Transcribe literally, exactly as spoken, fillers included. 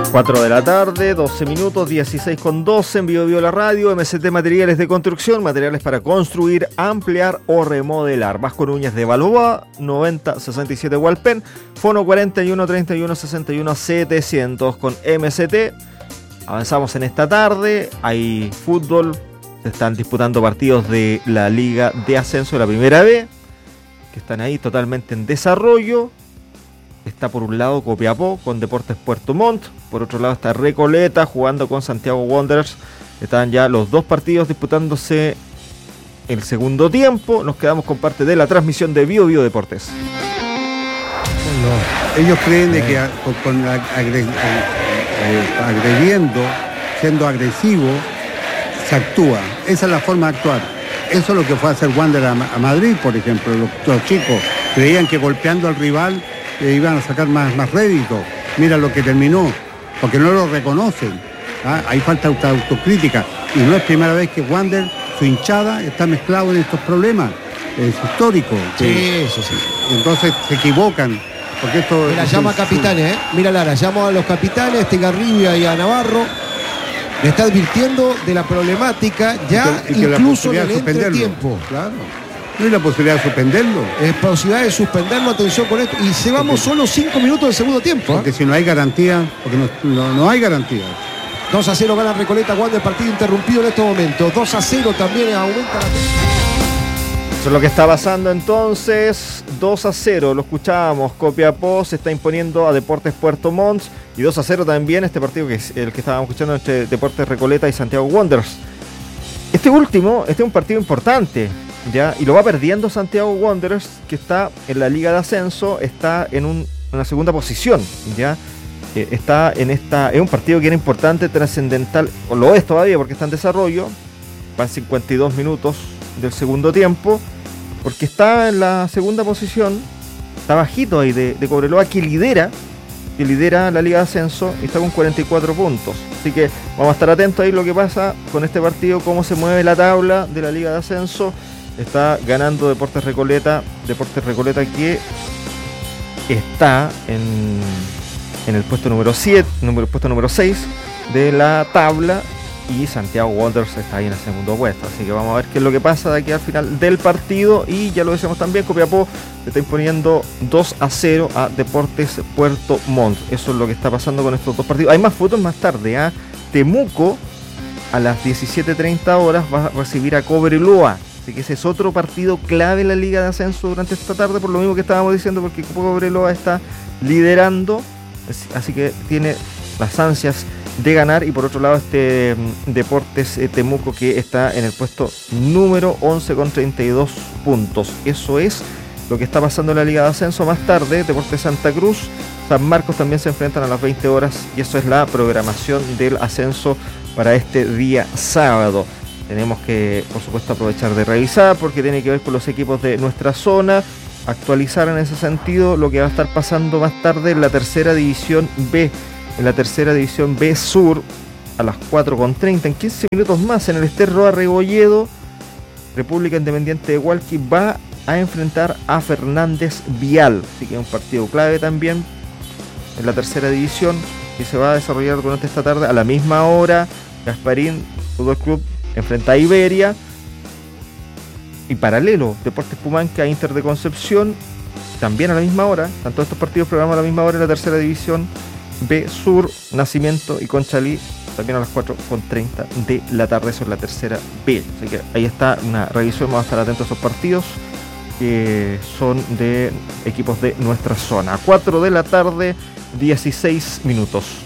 cuatro de la tarde, doce minutos, dieciséis con doce, en Bio Bio la radio, M C T Materiales de Construcción, materiales para construir, ampliar o remodelar. Vasco Núñez de Balboa, noventa sesenta y siete Hualpén, Fono cuarenta y uno treinta y uno sesenta y uno setecientos con M C T. Avanzamos en esta tarde, hay fútbol, se están disputando partidos de la Liga de Ascenso de la Primera B, que están ahí totalmente en desarrollo. Está por un lado Copiapó con Deportes Puerto Montt, por otro lado está Recoleta jugando con Santiago Wanderers. Están ya los dos partidos disputándose el segundo tiempo. Nos quedamos con parte de la transmisión de Bio Bio Deportes. Bueno, ellos creen de que con, con agre, eh, agrediendo, siendo agresivo, se actúa. Esa es la forma de actuar. Eso es lo que fue a hacer Wander a, a Madrid, por ejemplo. Los, los chicos creían que golpeando al rival eh, iban a sacar más, más rédito. Mira lo que terminó, porque no lo reconocen. ¿Ah? Ahí falta auto, autocrítica. Y no es primera vez que Wander, su hinchada, está mezclado en estos problemas. Es histórico. Sí, que, eso sí. Entonces se equivocan. Porque esto, Mira, esto, llama a esto, capitanes, ¿eh? Mira, Lara, llamo a los capitanes, este Garribia y a Navarro. Le está advirtiendo de la problemática ya y que, y que incluso en el de entretiempo. Claro. No hay la posibilidad de suspenderlo. Es posibilidad de suspenderlo, atención con esto. Y llevamos porque, solo cinco minutos del segundo tiempo. Porque ¿eh? si no hay garantía, porque no, no, no hay garantía. dos a cero gana Recoleta, Wander, partido interrumpido en este momento. dos a cero también aumenta la... Eso es lo que está pasando entonces. dos a cero, lo escuchábamos. Copiapó se está imponiendo a Deportes Puerto Montt. Y dos a cero también este partido que es el que estábamos escuchando entre Deportes Recoleta y Santiago Wanderers. Este último, este es un partido importante, ¿ya? Y lo va perdiendo Santiago Wanderers, que está en la Liga de Ascenso, está en, un, en una segunda posición, ¿ya? Eh, está en esta, es un partido que era importante, trascendental, o lo es todavía porque está en desarrollo. Van cincuenta y dos minutos del segundo tiempo, porque está en la segunda posición, está bajito ahí de, de Cobreloa, que lidera, que lidera la Liga de Ascenso y está con cuarenta y cuatro puntos. Así que vamos a estar atentos ahí lo que pasa con este partido, cómo se mueve la tabla de la Liga de Ascenso. Está ganando Deportes Recoleta, Deportes Recoleta que está en, en el puesto número siete, número, puesto número seis de la tabla. Y Santiago Wanderers está ahí en el segundo puesto. Así que vamos a ver qué es lo que pasa de aquí al final del partido. Y ya lo decíamos también, Copiapó le está imponiendo dos a cero a Deportes Puerto Montt. Eso es lo que está pasando con estos dos partidos. Hay más fútbol más tarde. ¿eh? Temuco a las diecisiete treinta horas va a recibir a Cobreloa. Así que ese es otro partido clave en la Liga de Ascenso durante esta tarde. Por lo mismo que estábamos diciendo, porque Cobreloa está liderando. Así que tiene las ansias de ganar. Y por otro lado este um, Deportes eh, Temuco, que está en el puesto número once con treinta y dos puntos. Eso es lo que está pasando en la Liga de Ascenso. Más tarde Deportes Santa Cruz, San Marcos también se enfrentan a las veinte horas, y eso es la programación del ascenso para este día sábado. Tenemos que, por supuesto, aprovechar de revisar, porque tiene que ver con los equipos de nuestra zona, actualizar en ese sentido lo que va a estar pasando más tarde en la tercera división B. En la tercera división B Sur, a las cuatro con treinta, en quince minutos más, en el Ester Roa Rebolledo, República Independiente de Hualqui va a enfrentar a Fernández Vial. Así que es un partido clave también en la tercera división, que se va a desarrollar durante esta tarde. A la misma hora, Gasparín Fútbol Club enfrenta a Iberia. Y paralelo, Deportes Pumanca, Inter de Concepción, también a la misma hora. Están todos estos partidos programados a la misma hora en la tercera división B Sur, Nacimiento y Conchalí, también a las cuatro con treinta de la tarde. Eso es la tercera B. Así que ahí está una revisión, vamos a estar atentos a esos partidos que son de equipos de nuestra zona. cuatro de la tarde, dieciséis minutos.